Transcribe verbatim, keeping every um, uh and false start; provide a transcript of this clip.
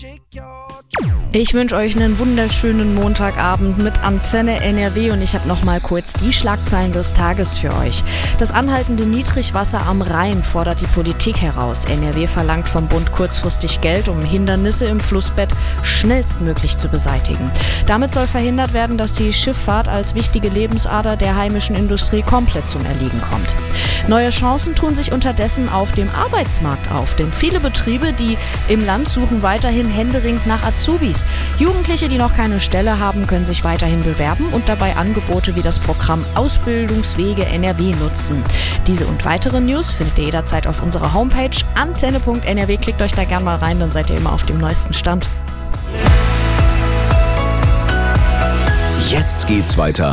Ich wünsche euch einen wunderschönen Montagabend mit Antenne N R W und ich habe noch mal kurz die Schlagzeilen des Tages für euch. Das anhaltende Niedrigwasser am Rhein fordert die Politik heraus. N R W verlangt vom Bund kurzfristig Geld, um Hindernisse im Flussbett schnellstmöglich zu beseitigen. Damit soll verhindert werden, dass die Schifffahrt als wichtige Lebensader der heimischen Industrie komplett zum Erliegen kommt. Neue Chancen tun sich unterdessen auf dem Arbeitsmarkt auf, denn viele Betriebe, die im Land suchen weiterhin händeringend nach Azubis. Jugendliche, die noch keine Stelle haben, können sich weiterhin bewerben und dabei Angebote wie das Programm Ausbildungswege N R W nutzen. Diese und weitere News findet ihr jederzeit auf unserer Homepage antenne punkt n r w. Klickt euch da gerne mal rein, dann seid ihr immer auf dem neuesten Stand. Jetzt geht's weiter